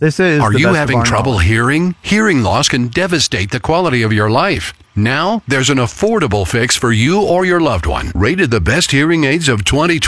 This is Are the you best of having our trouble knowledge. hearing? Hearing loss can devastate the quality of your life. Now, there's an affordable fix for you or your loved one. Rated the best hearing aids of 2020.